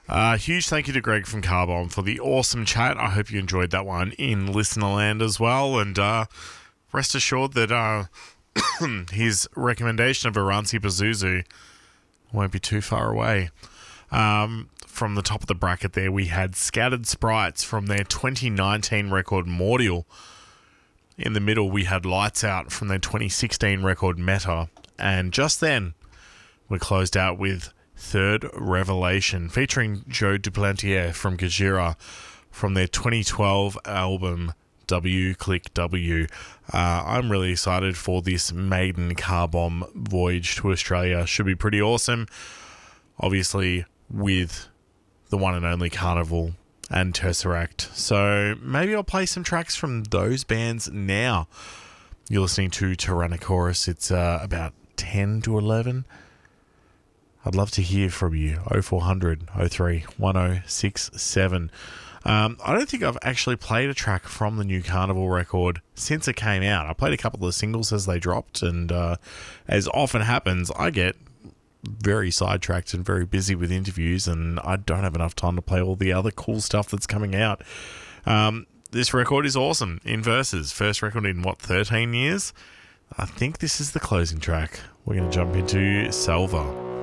Huge thank you to Greg from Carbon for the awesome chat. I hope you enjoyed that one in Listenerland as well. And rest assured that his recommendation of Aransi Pazuzu won't be too far away. From the top of the bracket there, we had Scattered Sprites from their 2019 record Mordial. In the middle, we had Lights Out from their 2016 record Meta. And just then, we closed out with Third Revelation, featuring Joe Duplantier from Gajira from their 2012 album W Click W. I'm really excited for this maiden car bomb voyage to Australia. Should be pretty awesome. Obviously, with the one and only Carnival and Tesseract. So maybe I'll play some tracks from those bands now. You're listening to Tyrannosaurus. It's about 10 to 11. I'd love to hear from you. 0400 03 1067. I don't think I've actually played a track from the new Carnival record since it came out. I played a couple of singles as they dropped, and as often happens, I get very sidetracked and very busy with interviews, and I don't have enough time to play all the other cool stuff that's coming out. This record is awesome in verses. First record in, 13 years? I think this is the closing track. We're going to jump into Salva.